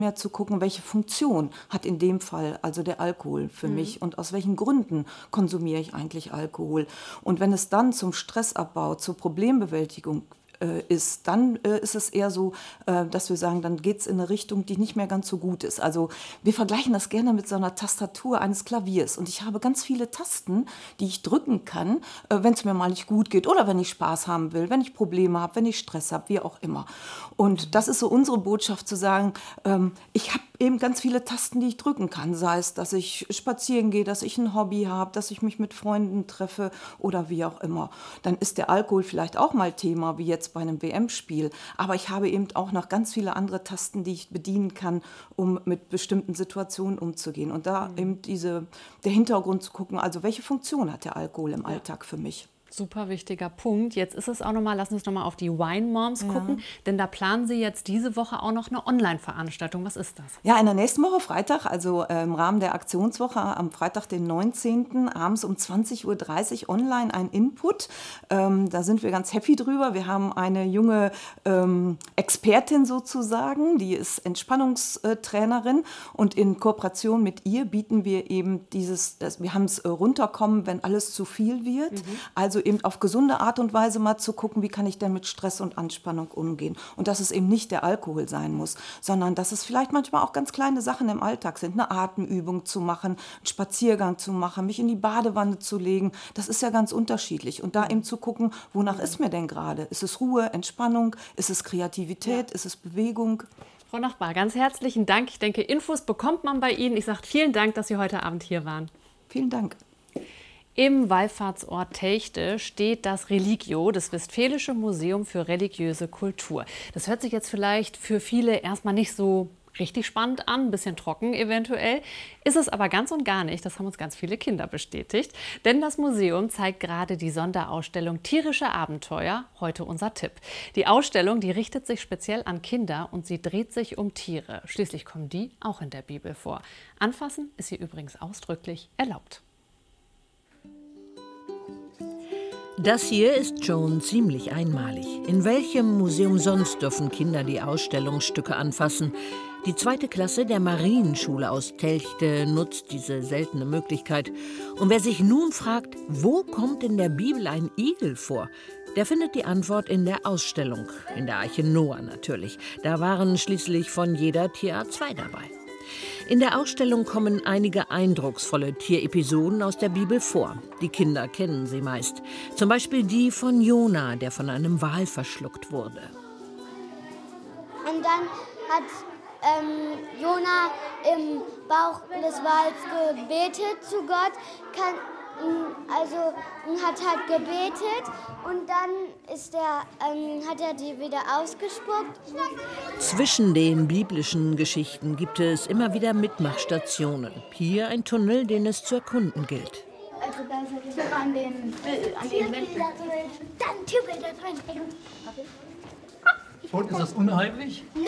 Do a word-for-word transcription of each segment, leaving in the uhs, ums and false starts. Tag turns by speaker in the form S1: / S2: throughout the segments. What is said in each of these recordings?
S1: mehr zu gucken, welche Funktion hat in dem Fall also der Alkohol für mhm. mich und aus welchen Gründen konsumiere ich eigentlich Alkohol. Und wenn es dann zum Stressabbau, zur Problembewältigung ist, dann äh, ist es eher so, äh, dass wir sagen, dann geht es in eine Richtung, die nicht mehr ganz so gut ist. Also wir vergleichen das gerne mit so einer Tastatur eines Klaviers. Und ich habe ganz viele Tasten, die ich drücken kann, äh, wenn es mir mal nicht gut geht oder wenn ich Spaß haben will, wenn ich Probleme habe, wenn ich Stress habe, wie auch immer. Und das ist so unsere Botschaft zu sagen, ähm, ich habe eben ganz viele Tasten, die ich drücken kann. Sei es, dass ich spazieren gehe, dass ich ein Hobby habe, dass ich mich mit Freunden treffe oder wie auch immer. Dann ist der Alkohol vielleicht auch mal Thema, wie jetzt bei einem W M-Spiel. Aber ich habe eben auch noch ganz viele andere Tasten, die ich bedienen kann, um mit bestimmten Situationen umzugehen. Und da mhm. eben diese, der Hintergrund zu gucken, also welche Funktion hat der Alkohol im ja. Alltag für mich?
S2: Super wichtiger Punkt. Jetzt ist es auch noch mal, lassen Sie uns noch mal auf die Wine Moms gucken, ja. denn da planen Sie jetzt diese Woche auch noch eine Online-Veranstaltung. Was ist das?
S1: Ja, in der nächsten Woche, Freitag, also äh, im Rahmen der Aktionswoche, am Freitag, den neunzehnten abends um zwanzig Uhr dreißig online ein Input. Ähm, da sind wir ganz happy drüber. Wir haben eine junge ähm, Expertin sozusagen, die ist Entspannungstrainerin und in Kooperation mit ihr bieten wir eben dieses, das, wir haben es äh, runterkommen, wenn alles zu viel wird. Mhm. Also eben auf gesunde Art und Weise mal zu gucken, wie kann ich denn mit Stress und Anspannung umgehen. Und dass es eben nicht der Alkohol sein muss, sondern dass es vielleicht manchmal auch ganz kleine Sachen im Alltag sind. Eine Atemübung zu machen, einen Spaziergang zu machen, mich in die Badewanne zu legen. Das ist ja ganz unterschiedlich. Und da eben zu gucken, wonach ist mir denn gerade? Ist es Ruhe, Entspannung? Ist es Kreativität? Ja. Ist es Bewegung?
S2: Frau Nachbar, ganz herzlichen Dank. Ich denke, Infos bekommt man bei Ihnen. Ich sage vielen Dank, dass Sie heute Abend hier waren.
S1: Vielen Dank.
S2: Im Wallfahrtsort Techte steht das Religio, das Westfälische Museum für religiöse Kultur. Das hört sich jetzt vielleicht für viele erstmal nicht so richtig spannend an, ein bisschen trocken eventuell. Ist es aber ganz und gar nicht, das haben uns ganz viele Kinder bestätigt. Denn das Museum zeigt gerade die Sonderausstellung Tierische Abenteuer, heute unser Tipp. Die Ausstellung, die richtet sich speziell an Kinder und sie dreht sich um Tiere. Schließlich kommen die auch in der Bibel vor. Anfassen ist hier übrigens ausdrücklich erlaubt.
S3: Das hier ist schon ziemlich einmalig. In welchem Museum sonst dürfen Kinder die Ausstellungsstücke anfassen? Die zweite Klasse der Marienschule aus Telchte nutzt diese seltene Möglichkeit. Und wer sich nun fragt, wo kommt in der Bibel ein Igel vor, der findet die Antwort in der Ausstellung, in der Arche Noah natürlich. Da waren schließlich von jeder Tierart zwei dabei. In der Ausstellung kommen einige eindrucksvolle Tierepisoden aus der Bibel vor. Die Kinder kennen sie meist. Zum Beispiel die von Jona, der von einem Wal verschluckt wurde.
S4: Und dann hat ähm, Jona im Bauch des Wals gebetet zu Gott. Kann, also hat halt gebetet und dann ist der, ähm, hat er die wieder ausgespuckt.
S3: Zwischen den biblischen Geschichten gibt es immer wieder Mitmachstationen. Hier ein Tunnel, den es zu erkunden gilt.
S4: Also da ist er an den, an den Wänden. Dann Tierbilder drin.
S5: Und ist das unheimlich?
S4: Nö.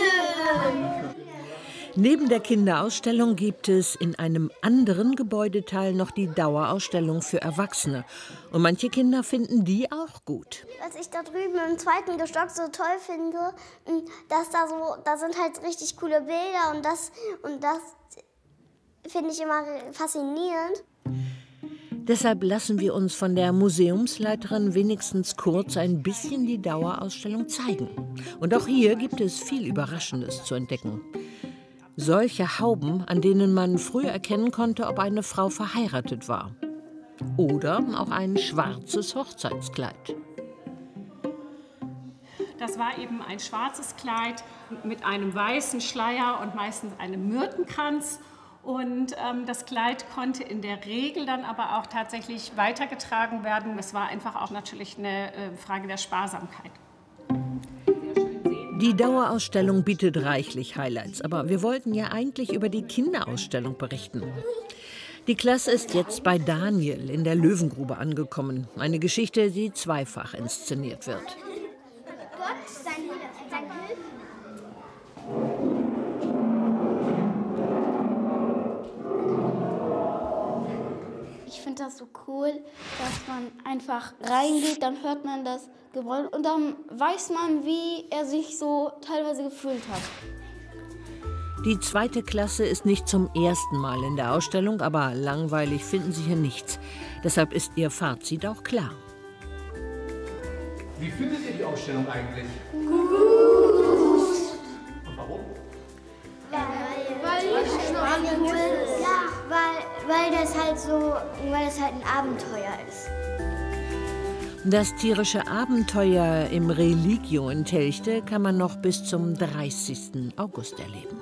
S3: Neben der Kinderausstellung gibt es in einem anderen Gebäudeteil noch die Dauerausstellung für Erwachsene. Und manche Kinder finden die auch gut.
S4: Was ich da drüben im zweiten Gestock so toll finde, dass da so, da sind halt richtig coole Bilder und das, und das finde ich immer faszinierend.
S3: Deshalb lassen wir uns von der Museumsleiterin wenigstens kurz ein bisschen die Dauerausstellung zeigen. Und auch hier gibt es viel Überraschendes zu entdecken. Solche Hauben, an denen man früher erkennen konnte, ob eine Frau verheiratet war. Oder auch ein schwarzes Hochzeitskleid.
S6: Das war eben ein schwarzes Kleid mit einem weißen Schleier und meistens einem Myrtenkranz. Und ähm, das Kleid konnte in der Regel dann aber auch tatsächlich weitergetragen werden. Es war einfach auch natürlich eine äh, Frage der Sparsamkeit.
S3: Die Dauerausstellung bietet reichlich Highlights, aber wir wollten ja eigentlich über die Kinderausstellung berichten. Die Klasse ist jetzt bei Daniel in der Löwengrube angekommen. Eine Geschichte, die zweifach inszeniert wird.
S4: Gott, sein, sein Ich finde das so cool, dass man einfach reingeht, dann hört man das Gebrüll und dann weiß man, wie er sich so teilweise gefühlt hat.
S3: Die zweite Klasse ist nicht zum ersten Mal in der Ausstellung, aber langweilig finden sie hier nichts. Deshalb ist ihr Fazit auch klar.
S5: Wie findet ihr die Ausstellung eigentlich?
S4: Gut.
S5: Und warum?
S4: Weil es spannend ist. Ja, weil, weil das halt so, weil es halt ein Abenteuer ist.
S3: Das tierische Abenteuer im Religio in Telchte kann man noch bis zum dreißigsten August erleben.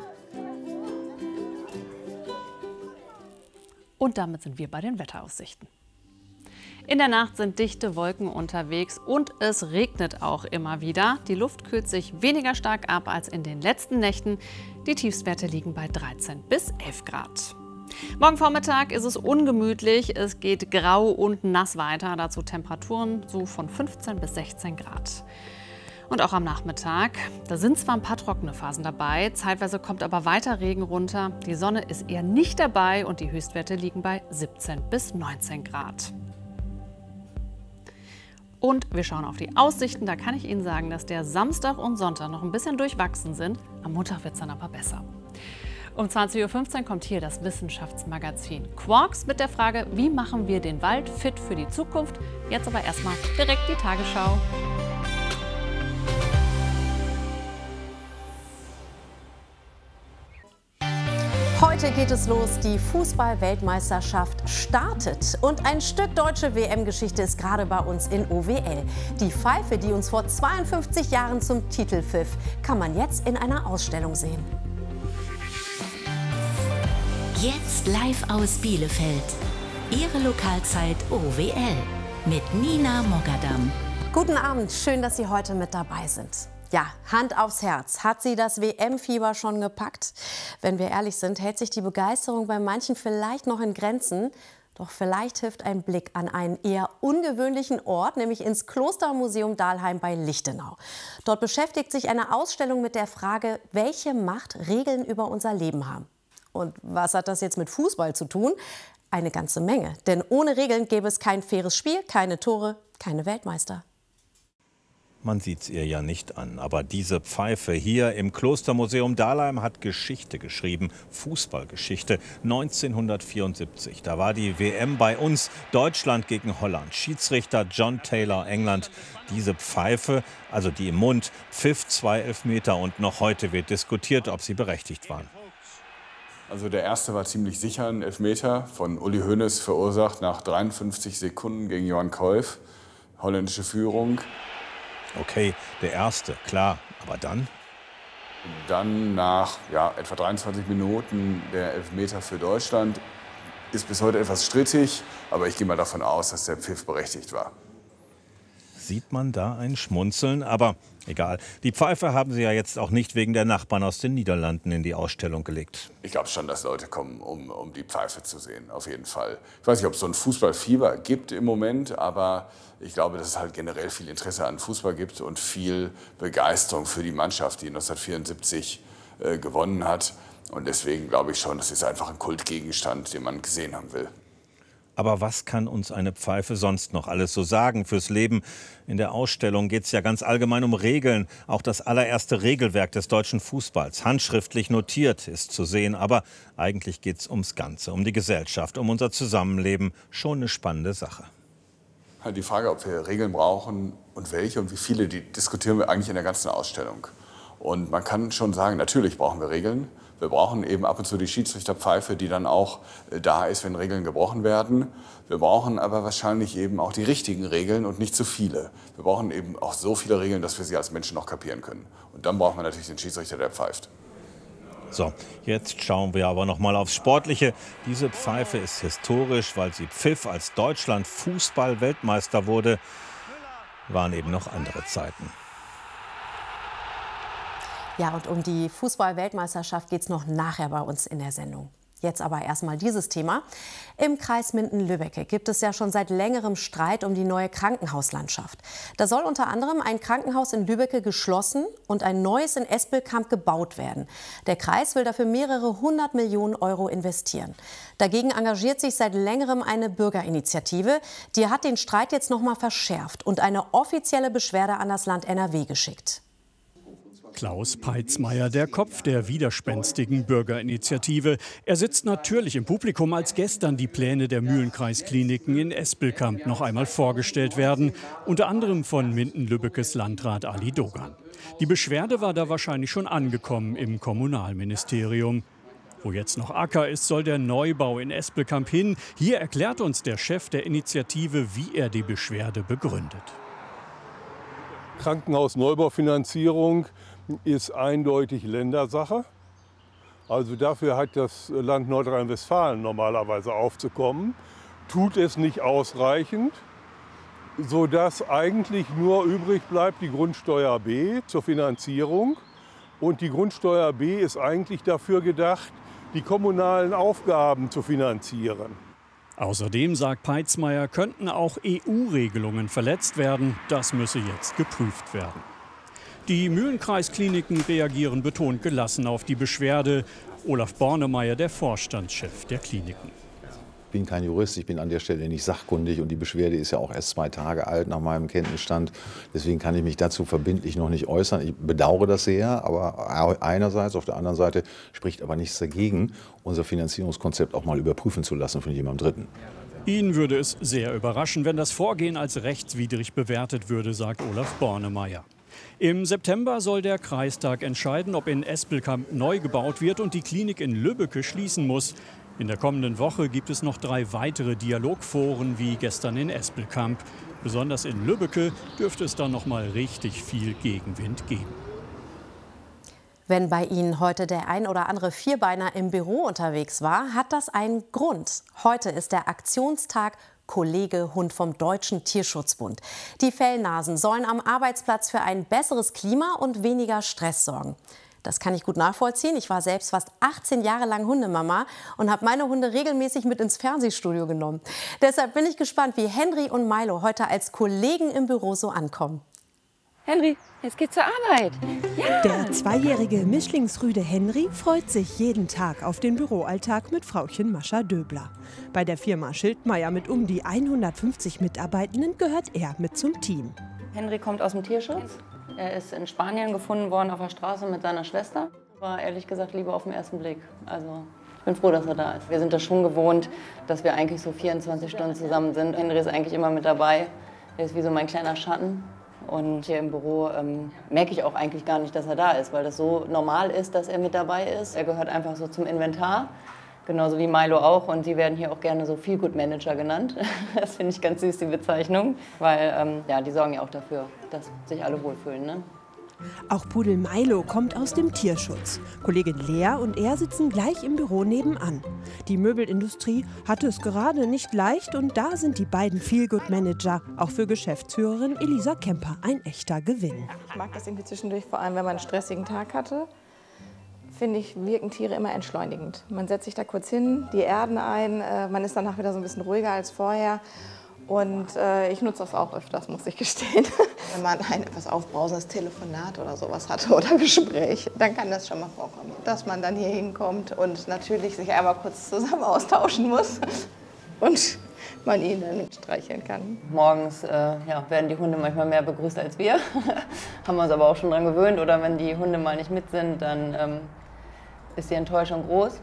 S2: Und damit sind wir bei den Wetteraussichten. In der Nacht sind dichte Wolken unterwegs und es regnet auch immer wieder. Die Luft kühlt sich weniger stark ab als in den letzten Nächten. Die Tiefstwerte liegen bei dreizehn bis elf Grad. Morgen Vormittag ist es ungemütlich. Es geht grau und nass weiter. Dazu Temperaturen so von fünfzehn bis sechzehn Grad. Und auch am Nachmittag, da sind zwar ein paar trockene Phasen dabei, zeitweise kommt aber weiter Regen runter. Die Sonne ist eher nicht dabei und die Höchstwerte liegen bei siebzehn bis neunzehn Grad. Und wir schauen auf die Aussichten. Da kann ich Ihnen sagen, dass der Samstag und Sonntag noch ein bisschen durchwachsen sind. Am Montag wird es dann aber besser. Um zwanzig Uhr fünfzehn kommt hier das Wissenschaftsmagazin Quarks mit der Frage, wie machen wir den Wald fit für die Zukunft? Jetzt aber erstmal direkt die Tagesschau.
S7: Heute geht es los, die Fußball-Weltmeisterschaft startet. Und ein Stück deutsche W M-Geschichte ist gerade bei uns in O W L. Die Pfeife, die uns vor zweiundfünfzig Jahren zum Titel pfiff, kann man jetzt in einer Ausstellung sehen.
S8: Jetzt live aus Bielefeld. Ihre Lokalzeit O W L mit Nina Mogadam.
S7: Guten Abend, schön, dass Sie heute mit dabei sind. Ja, Hand aufs Herz. Hat Sie das W M-Fieber schon gepackt? Wenn wir ehrlich sind, hält sich die Begeisterung bei manchen vielleicht noch in Grenzen. Doch vielleicht hilft ein Blick an einen eher ungewöhnlichen Ort, nämlich ins Klostermuseum Dahlheim bei Lichtenau. Dort beschäftigt sich eine Ausstellung mit der Frage, welche Macht Regeln über unser Leben haben. Und was hat das jetzt mit Fußball zu tun? Eine ganze Menge. Denn ohne Regeln gäbe es kein faires Spiel, keine Tore, keine Weltmeister.
S9: Man sieht's ihr ja nicht an, aber diese Pfeife hier im Klostermuseum Dahlheim hat Geschichte geschrieben, Fußballgeschichte. neunzehnhundertvierundsiebzig, da war die W M bei uns, Deutschland gegen Holland. Schiedsrichter John Taylor, England. Diese Pfeife, also die im Mund, pfiff zwei Elfmeter und noch heute wird diskutiert, ob sie berechtigt waren.
S10: Also der erste war ziemlich sicher, ein Elfmeter von Uli Hoeneß verursacht nach dreiundfünfzig Sekunden gegen Johan Cruyff. Holländische Führung.
S9: Okay, der erste, klar, aber dann?
S10: Dann nach ja, etwa dreiundzwanzig Minuten der Elfmeter für Deutschland. Ist bis heute etwas strittig, aber ich gehe mal davon aus, dass der Pfiff berechtigt war.
S9: Sieht man da ein Schmunzeln? Aber egal. Die Pfeife haben Sie ja jetzt auch nicht wegen der Nachbarn aus den Niederlanden in die Ausstellung gelegt.
S10: Ich glaube schon, dass Leute kommen, um, um die Pfeife zu sehen, auf jeden Fall. Ich weiß nicht, ob es so ein Fußballfieber gibt im Moment, aber ich glaube, dass es halt generell viel Interesse an Fußball gibt und viel Begeisterung für die Mannschaft, die neunzehnhundertvierundsiebzig äh, gewonnen hat. Und deswegen glaube ich schon, das ist einfach ein Kultgegenstand, den man gesehen haben will.
S9: Aber was kann uns eine Pfeife sonst noch alles so sagen fürs Leben? In der Ausstellung geht es ja ganz allgemein um Regeln. Auch das allererste Regelwerk des deutschen Fußballs, handschriftlich notiert, ist zu sehen. Aber eigentlich geht es ums Ganze, um die Gesellschaft, um unser Zusammenleben. Schon eine spannende Sache.
S10: Die Frage, ob wir Regeln brauchen und welche und wie viele, die diskutieren wir eigentlich in der ganzen Ausstellung. Und man kann schon sagen, natürlich brauchen wir Regeln. Wir brauchen eben ab und zu die Schiedsrichterpfeife, die dann auch da ist, wenn Regeln gebrochen werden. Wir brauchen aber wahrscheinlich eben auch die richtigen Regeln und nicht zu viele. Wir brauchen eben auch so viele Regeln, dass wir sie als Menschen noch kapieren können. Und dann braucht man natürlich den Schiedsrichter, der pfeift.
S9: So, jetzt schauen wir aber noch mal aufs Sportliche. Diese Pfeife ist historisch, weil sie pfiff, als Deutschland Fußball-Weltmeister wurde. Waren eben noch andere Zeiten.
S7: Ja, und um die Fußball-Weltmeisterschaft geht es noch nachher bei uns in der Sendung. Jetzt aber erstmal dieses Thema. Im Kreis Minden-Lübbecke gibt es ja schon seit längerem Streit um die neue Krankenhauslandschaft. Da soll unter anderem ein Krankenhaus in Lübbecke geschlossen und ein neues in Espelkamp gebaut werden. Der Kreis will dafür mehrere hundert Millionen Euro investieren. Dagegen engagiert sich seit längerem eine Bürgerinitiative. Die hat den Streit jetzt noch mal verschärft und eine offizielle Beschwerde an das Land N R W geschickt.
S11: Klaus Peitzmeier, der Kopf der widerspenstigen Bürgerinitiative. Er sitzt natürlich im Publikum, als gestern die Pläne der Mühlenkreiskliniken in Espelkamp noch einmal vorgestellt werden, unter anderem von Minden-Lübbekes Landrat Ali Dogan. Die Beschwerde war da wahrscheinlich schon angekommen im Kommunalministerium. Wo jetzt noch Acker ist, soll der Neubau in Espelkamp hin. Hier erklärt uns der Chef der Initiative, wie er die Beschwerde begründet.
S12: Krankenhausneubaufinanzierung ist eindeutig Ländersache. Also dafür hat das Land Nordrhein-Westfalen normalerweise aufzukommen. Tut es nicht ausreichend, sodass eigentlich nur übrig bleibt die Grundsteuer B zur Finanzierung. Und die Grundsteuer B ist eigentlich dafür gedacht, die kommunalen Aufgaben zu finanzieren.
S11: Außerdem, sagt Peitzmeier, könnten auch E U-Regelungen verletzt werden. Das müsse jetzt geprüft werden. Die Mühlenkreiskliniken reagieren betont gelassen auf die Beschwerde. Olaf Bornemeyer, der Vorstandschef der Kliniken.
S13: Ich bin kein Jurist, ich bin an der Stelle nicht sachkundig und die Beschwerde ist ja auch erst zwei Tage alt nach meinem Kenntnisstand. Deswegen kann ich mich dazu verbindlich noch nicht äußern. Ich bedauere das sehr, aber einerseits, auf der anderen Seite spricht aber nichts dagegen, unser Finanzierungskonzept auch mal überprüfen zu lassen von jemandem Dritten.
S11: Ihn würde es sehr überraschen, wenn das Vorgehen als rechtswidrig bewertet würde, sagt Olaf Bornemeyer. Im September soll der Kreistag entscheiden, ob in Espelkamp neu gebaut wird und die Klinik in Lübbecke schließen muss. In der kommenden Woche gibt es noch drei weitere Dialogforen wie gestern in Espelkamp. Besonders in Lübbecke dürfte es dann noch mal richtig viel Gegenwind geben.
S7: Wenn bei Ihnen heute der ein oder andere Vierbeiner im Büro unterwegs war, hat das einen Grund. Heute ist der Aktionstag Kollege Hund vom Deutschen Tierschutzbund. Die Fellnasen sollen am Arbeitsplatz für ein besseres Klima und weniger Stress sorgen. Das kann ich gut nachvollziehen. Ich war selbst fast achtzehn Jahre lang Hundemama und habe meine Hunde regelmäßig mit ins Fernsehstudio genommen. Deshalb bin ich gespannt, wie Henry und Milo heute als Kollegen im Büro so ankommen.
S14: Henry, jetzt geht's zur Arbeit. Ja.
S15: Der zweijährige Mischlingsrüde Henry freut sich jeden Tag auf den Büroalltag mit Frauchen Mascha Döbler. Bei der Firma Schildmeier mit um die hundertfünfzig Mitarbeitenden gehört er mit zum Team.
S14: Henry kommt aus dem Tierschutz. Er ist in Spanien gefunden worden auf der Straße mit seiner Schwester. War ehrlich gesagt lieber auf den ersten Blick. Also ich bin froh, dass er da ist. Wir sind das schon gewohnt, dass wir eigentlich so vierundzwanzig Stunden zusammen sind. Henry ist eigentlich immer mit dabei. Er ist wie so mein kleiner Schatten. Und hier im Büro ähm, merke ich auch eigentlich gar nicht, dass er da ist, weil das so normal ist, dass er mit dabei ist. Er gehört einfach so zum Inventar, genauso wie Milo auch. Und sie werden hier auch gerne so Feel-Good-Manager genannt. Das finde ich ganz süß, die Bezeichnung, weil ähm, ja, die sorgen ja auch dafür, dass sich alle wohlfühlen. Ne?
S15: Auch Pudel Milo kommt aus dem Tierschutz. Kollegin Lea und er sitzen gleich im Büro nebenan. Die Möbelindustrie hatte es gerade nicht leicht und da sind die beiden Feel-Good-Manager auch für Geschäftsführerin Elisa Kemper ein echter Gewinn.
S16: Ich mag das irgendwie zwischendurch, vor allem wenn man einen stressigen Tag hatte. Finde ich, wirken Tiere immer entschleunigend. Man setzt sich da kurz hin, die erden ein, man ist danach wieder so ein bisschen ruhiger als vorher. Und äh, ich nutze das auch öfters, muss ich gestehen. Wenn man ein etwas aufbrausendes Telefonat oder sowas hatte oder Gespräch, dann kann das schon mal vorkommen, dass man dann hier hinkommt und natürlich sich einmal kurz zusammen austauschen muss und man ihn dann streicheln kann.
S14: Morgens äh, ja, werden die Hunde manchmal mehr begrüßt als wir, haben wir uns aber auch schon dran gewöhnt. Oder wenn die Hunde mal nicht mit sind, dann ähm, ist die Enttäuschung groß.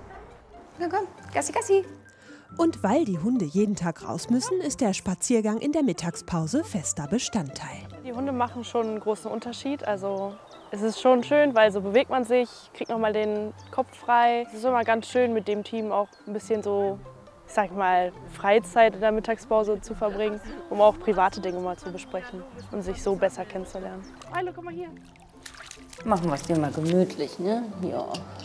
S16: Na komm, Gassi, Gassi.
S15: Und weil die Hunde jeden Tag raus müssen, ist der Spaziergang in der Mittagspause fester Bestandteil.
S17: Die Hunde machen schon einen großen Unterschied. Also es ist schon schön, weil so bewegt man sich, kriegt noch mal den Kopf frei. Es ist immer ganz schön, mit dem Team auch ein bisschen so, ich sag mal, Freizeit in der Mittagspause zu verbringen, um auch private Dinge mal zu besprechen und sich so besser kennenzulernen. Hallo, komm mal hier.
S14: Machen wir es dir mal gemütlich, ne? Ja.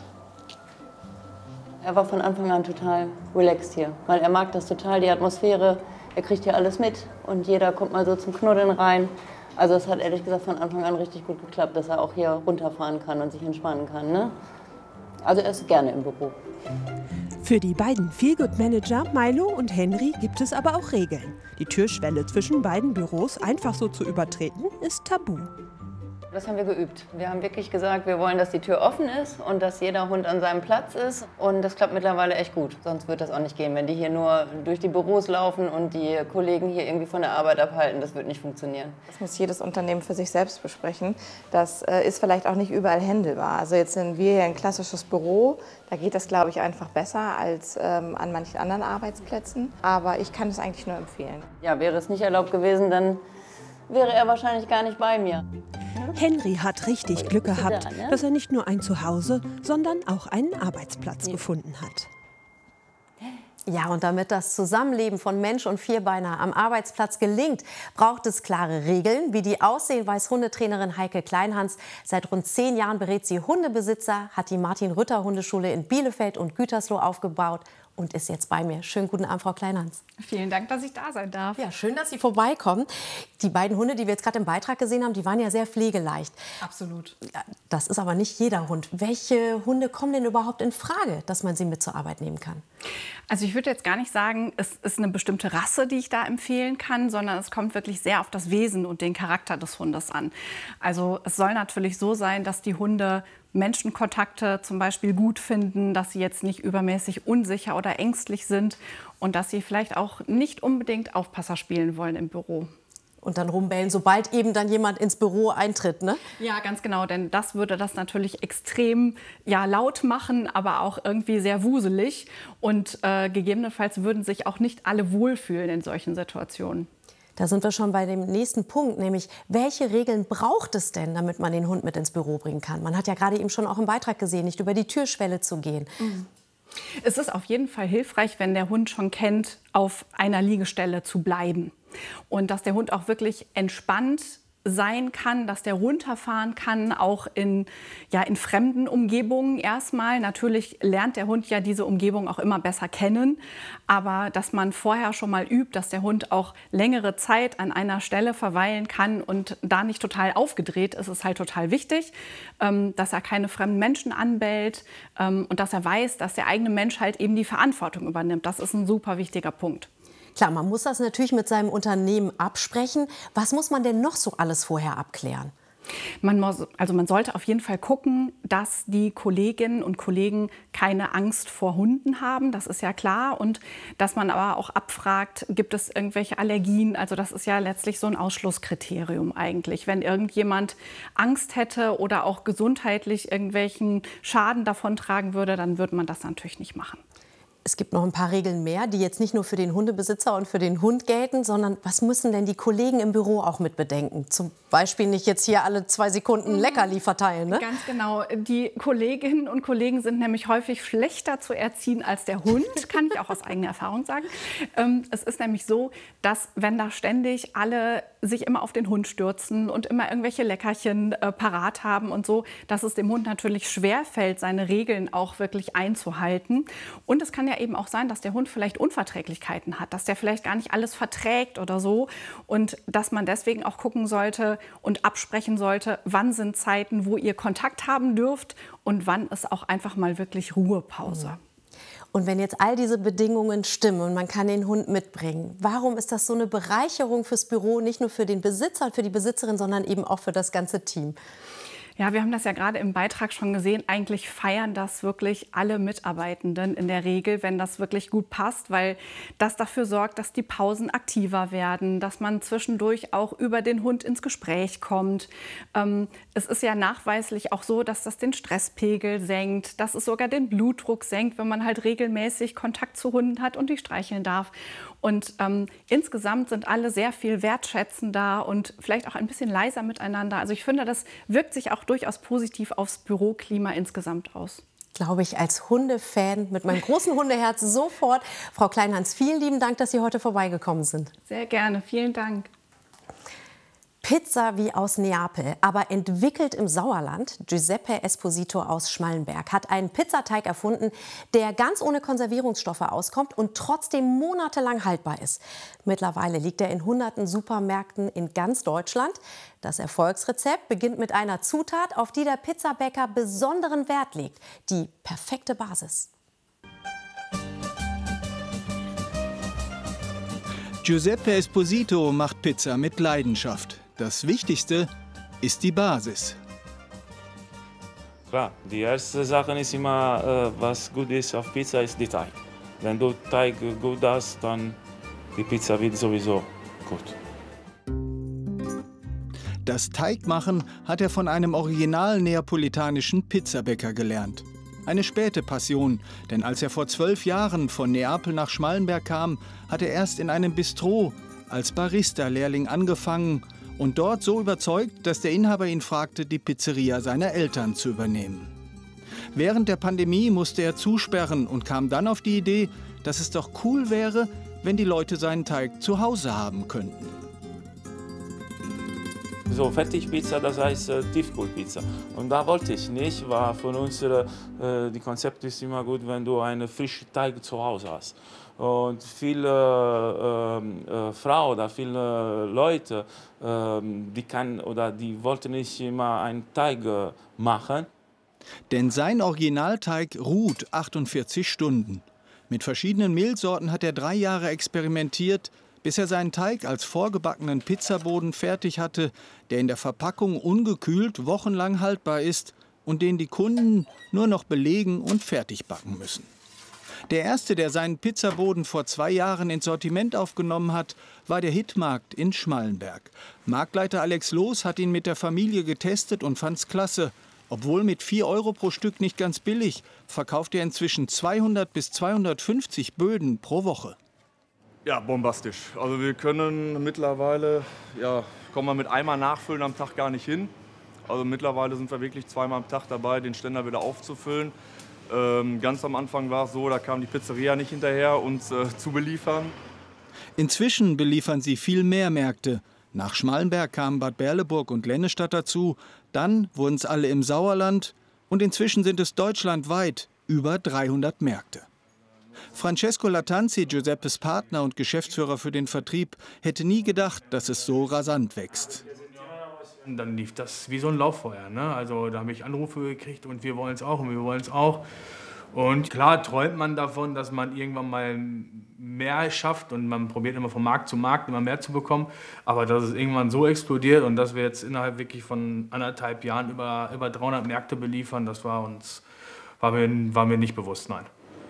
S14: Er war von Anfang an total relaxed hier, weil er mag das total, die Atmosphäre. Er kriegt hier alles mit und jeder kommt mal so zum Knuddeln rein. Also es hat ehrlich gesagt von Anfang an richtig gut geklappt, dass er auch hier runterfahren kann und sich entspannen kann. Ne? Also er ist gerne im Büro.
S15: Für die beiden Feel-Good-Manager Milo und Henry gibt es aber auch Regeln. Die Türschwelle zwischen beiden Büros einfach so zu übertreten, ist tabu.
S14: Das haben wir geübt. Wir haben wirklich gesagt, wir wollen, dass die Tür offen ist und dass jeder Hund an seinem Platz ist. Und das klappt mittlerweile echt gut. Sonst wird das auch nicht gehen. Wenn die hier nur durch die Büros laufen und die Kollegen hier irgendwie von der Arbeit abhalten, das wird nicht funktionieren.
S16: Das muss jedes Unternehmen für sich selbst besprechen. Das äh, ist vielleicht auch nicht überall händelbar. Also jetzt sind wir hier ein klassisches Büro. Da geht das, glaube ich, einfach besser als ähm, an manchen anderen Arbeitsplätzen. Aber ich kann es eigentlich nur empfehlen.
S14: Ja, wäre es nicht erlaubt gewesen, dann wäre er wahrscheinlich gar nicht bei mir.
S15: Henry hat richtig Glück gehabt, dass er nicht nur ein Zuhause, sondern auch einen Arbeitsplatz gefunden hat.
S7: Ja, und damit das Zusammenleben von Mensch und Vierbeiner am Arbeitsplatz gelingt, braucht es klare Regeln. Wie die aussehen, weiß Hundetrainerin Heike Kleinhans. Seit rund zehn Jahren berät sie Hundebesitzer, hat die Martin-Rütter-Hundeschule in Bielefeld und Gütersloh aufgebaut und ist jetzt bei mir. Schönen guten Abend, Frau Kleinhans.
S18: Vielen Dank, dass ich da sein darf.
S7: Ja, schön, dass Sie vorbeikommen. Die beiden Hunde, die wir jetzt gerade im Beitrag gesehen haben, die waren ja sehr pflegeleicht.
S18: Absolut.
S7: Das ist aber nicht jeder Hund. Welche Hunde kommen denn überhaupt in Frage, dass man sie mit zur Arbeit nehmen kann?
S18: Also ich würde jetzt gar nicht sagen, es ist eine bestimmte Rasse, die ich da empfehlen kann, sondern es kommt wirklich sehr auf das Wesen und den Charakter des Hundes an. Also es soll natürlich so sein, dass die Hunde Menschenkontakte zum Beispiel gut finden, dass sie jetzt nicht übermäßig unsicher oder ängstlich sind und dass sie vielleicht auch nicht unbedingt Aufpasser spielen wollen im Büro.
S7: Und dann rumbellen, sobald eben dann jemand ins Büro eintritt, ne?
S18: Ja, ganz genau, denn das würde das natürlich extrem ja, laut machen, aber auch irgendwie sehr wuselig. Und äh, gegebenenfalls würden sich auch nicht alle wohlfühlen in solchen Situationen.
S7: Da sind wir schon bei dem nächsten Punkt, nämlich welche Regeln braucht es denn, damit man den Hund mit ins Büro bringen kann? Man hat ja gerade eben schon auch im Beitrag gesehen, nicht über die Türschwelle zu gehen.
S18: Mhm. Es ist auf jeden Fall hilfreich, wenn der Hund schon kennt, auf einer Liegestelle zu bleiben. Und dass der Hund auch wirklich entspannt sein kann, dass der runterfahren kann, auch in, ja, in fremden Umgebungen erstmal. Natürlich lernt der Hund ja diese Umgebung auch immer besser kennen, aber dass man vorher schon mal übt, dass der Hund auch längere Zeit an einer Stelle verweilen kann und da nicht total aufgedreht ist, ist halt total wichtig, ähm, dass er keine fremden Menschen anbellt ähm, und dass er weiß, dass der eigene Mensch halt eben die Verantwortung übernimmt. Das ist ein super wichtiger Punkt.
S7: Klar, man muss das natürlich mit seinem Unternehmen absprechen. Was muss man denn noch so alles vorher abklären?
S18: Man muss, also man sollte auf jeden Fall gucken, dass die Kolleginnen und Kollegen keine Angst vor Hunden haben, das ist ja klar. Und dass man aber auch abfragt, gibt es irgendwelche Allergien? Also das ist ja letztlich so ein Ausschlusskriterium eigentlich. Wenn irgendjemand Angst hätte oder auch gesundheitlich irgendwelchen Schaden davontragen würde, dann würde man das natürlich nicht machen.
S7: Es gibt noch ein paar Regeln mehr, die jetzt nicht nur für den Hundebesitzer und für den Hund gelten, sondern was müssen denn die Kollegen im Büro auch mit bedenken? Zum Beispiel nicht jetzt hier alle zwei Sekunden Leckerli verteilen, ne?
S18: Ganz genau. Die Kolleginnen und Kollegen sind nämlich häufig schlechter zu erziehen als der Hund, kann ich auch aus eigener Erfahrung sagen. Ähm, es ist nämlich so, dass wenn da ständig alle sich immer auf den Hund stürzen und immer irgendwelche Leckerchen äh, parat haben und so, dass es dem Hund natürlich schwerfällt, seine Regeln auch wirklich einzuhalten. Und es kann ja eben auch sein, dass der Hund vielleicht Unverträglichkeiten hat, dass der vielleicht gar nicht alles verträgt oder so und dass man deswegen auch gucken sollte und absprechen sollte, wann sind Zeiten, wo ihr Kontakt haben dürft und wann ist auch einfach mal wirklich Ruhepause.
S7: Und wenn jetzt all diese Bedingungen stimmen und man kann den Hund mitbringen, warum ist das so eine Bereicherung fürs Büro, nicht nur für den Besitzer und für die Besitzerin, sondern eben auch für das ganze Team?
S18: Ja, wir haben das ja gerade im Beitrag schon gesehen. Eigentlich feiern das wirklich alle Mitarbeitenden in der Regel, wenn das wirklich gut passt, weil das dafür sorgt, dass die Pausen aktiver werden, dass man zwischendurch auch über den Hund ins Gespräch kommt. Ähm, es ist ja nachweislich auch so, dass das den Stresspegel senkt, dass es sogar den Blutdruck senkt, wenn man halt regelmäßig Kontakt zu Hunden hat und die streicheln darf. Und ähm, insgesamt sind alle sehr viel wertschätzender und vielleicht auch ein bisschen leiser miteinander. Also ich finde, das wirkt sich auch durchaus positiv aufs Büroklima insgesamt aus.
S7: Glaube ich, als Hundefan mit meinem großen Hundeherz sofort. Frau Kleinhans, vielen lieben Dank, dass Sie heute vorbeigekommen sind.
S18: Sehr gerne, vielen Dank.
S7: Pizza wie aus Neapel, aber entwickelt im Sauerland. Giuseppe Esposito aus Schmallenberg hat einen Pizzateig erfunden, der ganz ohne Konservierungsstoffe auskommt und trotzdem monatelang haltbar ist. Mittlerweile liegt er in hunderten Supermärkten in ganz Deutschland. Das Erfolgsrezept beginnt mit einer Zutat, auf die der Pizzabäcker besonderen Wert legt: die perfekte Basis.
S19: Giuseppe Esposito macht Pizza mit Leidenschaft. Das Wichtigste: ist die Basis.
S20: Klar, die erste Sache ist immer, äh, was gut ist auf Pizza, ist der Teig. Wenn du Teig gut hast, dann die Pizza wird sowieso gut.
S19: Das Teigmachen hat er von einem original neapolitanischen Pizzabäcker gelernt. Eine späte Passion, denn als er vor zwölf Jahren von Neapel nach Schmallenberg kam, hat er erst in einem Bistro als Barista-Lehrling angefangen und dort so überzeugt, dass der Inhaber ihn fragte, die Pizzeria seiner Eltern zu übernehmen. Während der Pandemie musste er zusperren und kam dann auf die Idee, dass es doch cool wäre, wenn die Leute seinen Teig zu Hause haben könnten.
S20: So Fertigpizza, das heißt äh, Tiefkühlpizza. Und da wollte ich nicht, war von uns, äh, die Konzept ist immer gut, wenn du einen frischen Teig zu Hause hast. Und viele äh, äh, Frauen oder viele Leute, äh, die, kann, oder die wollten nicht immer einen Teig äh, machen.
S19: Denn sein Originalteig ruht achtundvierzig Stunden. Mit verschiedenen Mehlsorten hat er drei Jahre experimentiert, bis er seinen Teig als vorgebackenen Pizzaboden fertig hatte, der in der Verpackung ungekühlt wochenlang haltbar ist und den die Kunden nur noch belegen und fertig backen müssen. Der erste, der seinen Pizzaboden vor zwei Jahren ins Sortiment aufgenommen hat, war der Hitmarkt in Schmallenberg. Marktleiter Alex Loos hat ihn mit der Familie getestet und fand's klasse. Obwohl mit vier Euro pro Stück nicht ganz billig, verkauft er inzwischen zweihundert bis zweihundertfünfzig Böden pro Woche.
S21: Ja, bombastisch. Also wir können mittlerweile, ja, kommen wir mit einmal nachfüllen am Tag gar nicht hin. Also mittlerweile sind wir wirklich zweimal am Tag dabei, den Ständer wieder aufzufüllen. Ähm, ganz am Anfang war es so, da kam die Pizzeria nicht hinterher, uns äh, zu beliefern.
S19: Inzwischen beliefern sie viel mehr Märkte. Nach Schmallenberg kamen Bad Berleburg und Lennestadt dazu. Dann wurden es alle im Sauerland. Und inzwischen sind es deutschlandweit über dreihundert Märkte. Francesco Lattanzi, Giuseppes Partner und Geschäftsführer für den Vertrieb, hätte nie gedacht, dass es so rasant wächst.
S22: Dann lief das wie so ein Lauffeuer, ne? Also da habe ich Anrufe gekriegt und wir wollen es auch und wir wollen es auch. Und klar träumt man davon, dass man irgendwann mal mehr schafft und man probiert immer von Markt zu Markt immer mehr zu bekommen. Aber dass es irgendwann so explodiert und dass wir jetzt innerhalb wirklich von anderthalb Jahren über, über dreihundert Märkte beliefern, das war uns war mir, war mir nicht bewusst, nein.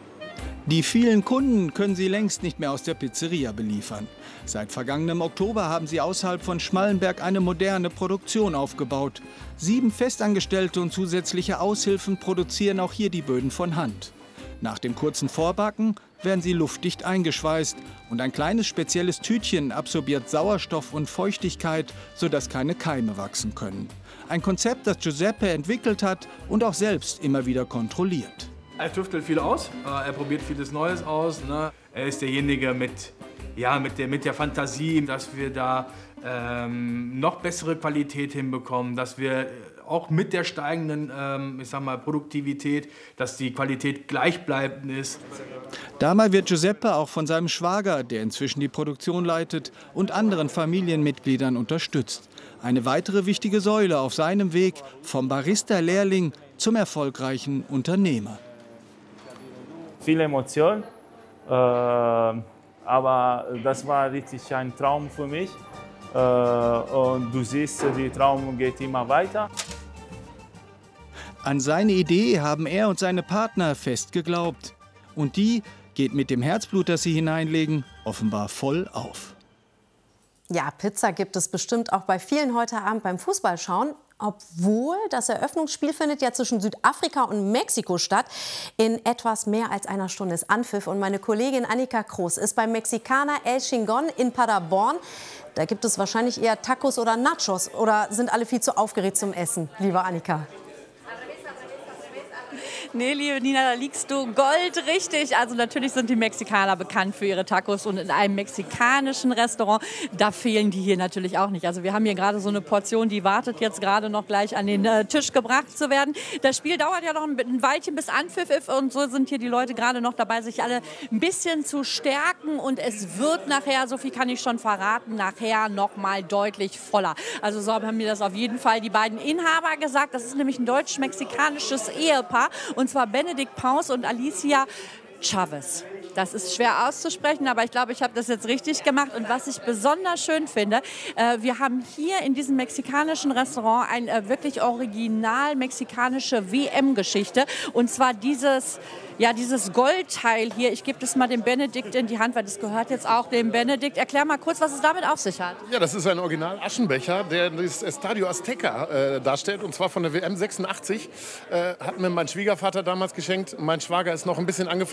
S19: Die vielen Kunden können sie längst nicht mehr aus der Pizzeria beliefern. Seit vergangenem Oktober haben sie außerhalb von Schmallenberg eine moderne Produktion aufgebaut. Sieben Festangestellte und zusätzliche Aushilfen produzieren auch hier die Böden von Hand. Nach dem kurzen Vorbacken werden sie luftdicht eingeschweißt und ein kleines spezielles Tütchen absorbiert Sauerstoff und Feuchtigkeit, sodass keine Keime wachsen können. Ein Konzept, das Giuseppe entwickelt hat und auch selbst immer wieder kontrolliert.
S22: Er tüftelt viel aus, er probiert vieles Neues aus. Ne? Er ist derjenige mit, ja, mit, der, mit der Fantasie, dass wir da ähm, noch bessere Qualität hinbekommen, dass wir auch mit der steigenden ähm, ich sag mal, Produktivität, dass die Qualität gleichbleibend ist.
S19: Dabei wird Giuseppe auch von seinem Schwager, der inzwischen die Produktion leitet, und anderen Familienmitgliedern unterstützt. Eine weitere wichtige Säule auf seinem Weg vom Barista-Lehrling zum erfolgreichen Unternehmer.
S20: Viele Emotionen, äh, aber das war richtig ein Traum für mich. Äh, und du siehst, der Traum geht immer weiter.
S19: An seine Idee haben er und seine Partner fest geglaubt. Und die geht mit dem Herzblut, das sie hineinlegen, offenbar voll auf.
S7: Ja, Pizza gibt es bestimmt auch bei vielen heute Abend beim Fußballschauen. Obwohl das Eröffnungsspiel findet ja zwischen Südafrika und Mexiko statt. In etwas mehr als einer Stunde ist Anpfiff und meine Kollegin Annika Kroos ist beim Mexikaner El Chingon in Paderborn. Da gibt es wahrscheinlich eher Tacos oder Nachos oder sind alle viel zu aufgeregt zum Essen, liebe Annika?
S23: Nee, liebe Nina, da liegst du goldrichtig. Also natürlich sind die Mexikaner bekannt für ihre Tacos und in einem mexikanischen Restaurant, da fehlen die hier natürlich auch nicht. Also wir haben hier gerade so eine Portion, die wartet jetzt gerade noch gleich an den äh, Tisch gebracht zu werden. Das Spiel dauert ja noch ein, ein Weilchen bis Anpfiff und so sind hier die Leute gerade noch dabei, sich alle ein bisschen zu stärken und es wird nachher, so viel kann ich schon verraten, nachher noch mal deutlich voller. Also so haben mir das auf jeden Fall die beiden Inhaber gesagt. Das ist nämlich ein deutsch-mexikanisches Ehepaar. Und zwar Benedikt Paus und Alicia Chavez. Das ist schwer auszusprechen, aber ich glaube, ich habe das jetzt richtig gemacht. Und was ich besonders schön finde, äh, wir haben hier in diesem mexikanischen Restaurant eine äh, wirklich original mexikanische W M-Geschichte. Und zwar dieses, ja, dieses Goldteil hier. Ich gebe das mal dem Benedikt in die Hand, weil das gehört jetzt auch dem Benedikt. Erklär mal kurz, was es damit auf sich hat.
S1: Ja, das ist ein Original-Aschenbecher, der das Estadio Azteca äh, darstellt. Und zwar von der W M sechsundachtzig. Äh, hat mir mein Schwiegervater damals geschenkt. Mein Schwager ist noch ein bisschen angefressen.